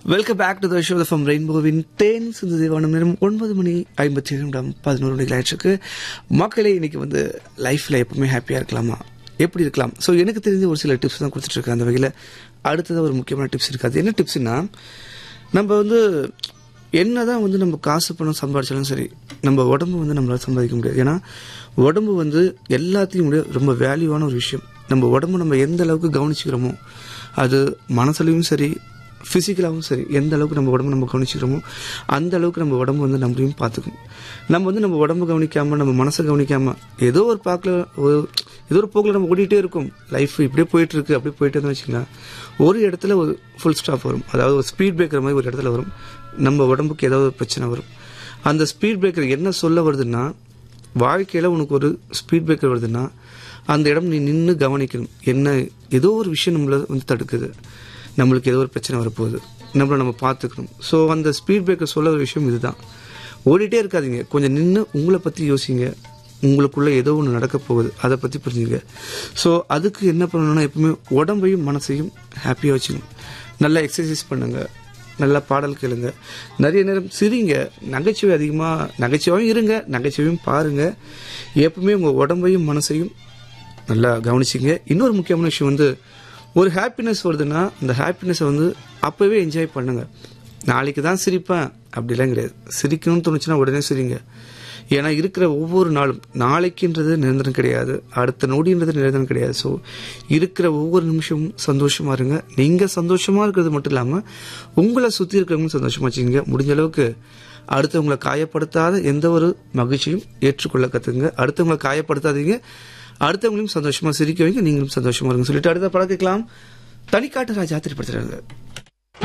Welcome back to the show from ரெயின்போவின் தேன் சிந்து தேவானம் நேரம் 9:57 ஆயிடுச்சு. மக்களே இன்னைக்கு வந்து லைஃப்ல எப்பவுமே ஹாப்பியா இருக்கலாமா, எப்படி இருக்கலாம்? ஸோ எனக்கு தெரிஞ்ச ஒரு சில டிப்ஸ் தான் கொடுத்துட்டு இருக்கேன். அந்த வகையில் அடுத்ததாக ஒரு முக்கியமான டிப்ஸ் இருக்காது. என்ன டிப்ஸ்னா, நம்ம வந்து என்னதான் வந்து நம்ம காசு பணம் சம்பாதிச்சாலும் சரி, நம்ம உடம்பு வந்து நம்மளால சம்பாதிக்க முடியாது. ஏன்னா உடம்பு வந்து எல்லாத்தையும் ரொம்ப வேல்யூவான ஒரு விஷயம். நம்ம உடம்பு நம்ம எந்த அளவுக்கு கவனிச்சுக்கிறோமோ, அது மனசுலையும் சரி ஃபிசிக்கலாகவும் சரி, எந்த அளவுக்கு நம்ம உடம்பு நம்ம கவனிச்சுக்கிறோமோ அந்த அளவுக்கு நம்ம உடம்பு வந்து நம்மளையும் பார்த்துக்கணும். நம்ம வந்து நம்ம உடம்பு கவனிக்காமல், நம்ம மனசை கவனிக்காமல் ஏதோ ஒரு போக்கில் நம்ம ஓடிட்டே இருக்கும். லைஃப் இப்படியே போயிட்டு இருக்கு, அப்படியே போயிட்டு வச்சுக்கலாம். ஒரு இடத்துல ஒரு ஃபுல் ஸ்டாப் வரும், அதாவது ஒரு ஸ்பீட் பிரேக்கர் மாதிரி ஒரு இடத்துல வரும். நம்ம உடம்புக்கு ஏதாவது ஒரு பிரச்சனை வரும். அந்த ஸ்பீட் பிரேக்கர் என்ன சொல்ல வருதுன்னா, வாழ்க்கையில் உனக்கு ஒரு ஸ்பீட் பிரேக்கர் வருதுன்னா அந்த இடம் நீ நின்று கவனிக்கணும். என்ன ஏதோ ஒரு விஷயம் நம்மளை வந்து தடுக்குது, நம்மளுக்கு ஏதோ ஒரு பிரச்சனை வரப்போகுது, நம்மளை நம்ம பார்த்துக்கணும். ஸோ அந்த ஸ்பீட் பிரேக்கர் சொல்ல ஒரு விஷயம் இதுதான். ஓடிட்டே இருக்காதீங்க, கொஞ்சம் நின்று உங்களை பற்றி யோசிங்க. உங்களுக்குள்ளே ஏதோ ஒன்று நடக்க போகுது, அதை பற்றி புரிஞ்சுங்க. ஸோ அதுக்கு என்ன பண்ணணும்னா, எப்பவுமே உடம்பையும் மனசையும் ஹாப்பியாக வச்சுக்கணும். நல்லா எக்ஸசைஸ் பண்ணுங்கள், நல்லா பாடல் கேளுங்க, நிறைய நேரம் சிரிங்க, நகைச்சுவை அதிகமாக நகைச்சுவையும் இருங்க, நகைச்சுவையும் பாருங்கள். எப்பவுமே உங்கள் உடம்பையும் மனசையும் நல்லா கவனிச்சிங்க. இன்னொரு முக்கியமான விஷயம் வந்து, ஒரு ஹாப்பினஸ் வருதுன்னா அந்த ஹாப்பினஸை வந்து அப்போவே என்ஜாய் பண்ணுங்க. நாளைக்கு தான் சிரிப்பேன் அப்படிலாம் கிடையாது. சிரிக்கணும்னு தோணுச்சுன்னா உடனே சிரிங்க. ஏன்னா இருக்கிற ஒவ்வொரு நாளும், நாளைக்குன்றது நிரந்தரம் கிடையாது, அடுத்த நொடின்றது நிரந்தரம் கிடையாது. ஸோ இருக்கிற ஒவ்வொரு நிமிஷமும் சந்தோஷமாக இருங்க. நீங்கள் சந்தோஷமாக இருக்கிறது மட்டும் இல்லாமல் உங்களை சுற்றி இருக்கிறவங்களும் சந்தோஷமாக வச்சுக்கோங்க. முடிஞ்ச அளவுக்கு அடுத்தவங்களை காயப்படுத்தாத எந்த ஒரு மகிழ்ச்சியும் ஏற்றுக்கொள்ள கற்றுங்க. அடுத்தவங்களை காயப்படுத்தாதீங்க, அடுத்தவங்களையும் சந்தோஷமாக சிரிக்க வைங்க, நீங்களும் சந்தோஷமாக இருங்க. சொல்லிட்டு அடுத்த படம் கேட்கலாம். தனிக்காட்டு ராஜா திரைப்படத்தில்